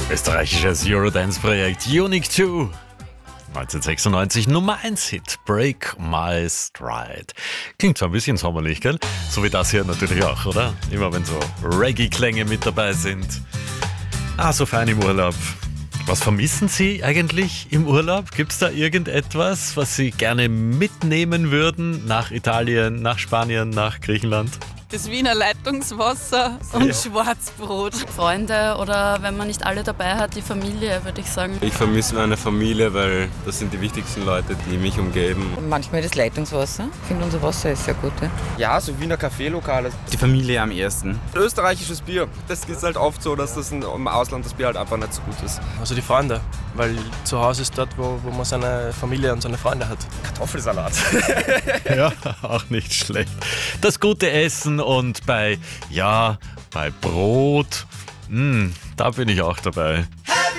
Österreichisches Eurodance-Projekt Unique 2. 1996 Nummer 1 Hit Break My Stride. Klingt zwar ein bisschen sommerlich, gell? So wie das hier natürlich auch, oder? Immer wenn so Reggae-Klänge mit dabei sind. So fein im Urlaub. Was vermissen Sie eigentlich im Urlaub? Gibt's da irgendetwas, was Sie gerne mitnehmen würden nach Italien, nach Spanien, nach Griechenland? Das Wiener Leitungswasser und Schwarzbrot. Freunde oder wenn man nicht alle dabei hat, die Familie, würde ich sagen. Ich vermisse meine Familie, weil das sind die wichtigsten Leute, die mich umgeben. Manchmal das Leitungswasser. Ich finde, unser Wasser ist sehr gut. Ja, so Wiener Kaffeelokale. Die Familie am ersten. Österreichisches Bier. Das ist halt oft so, dass das im Ausland das Bier halt einfach nicht so gut ist. Also die Freunde, weil zu Hause ist dort, wo man seine Familie und seine Freunde hat. Kartoffelsalat. Ja, auch nicht schlecht. Das gute Essen und bei Brot, da bin ich auch dabei.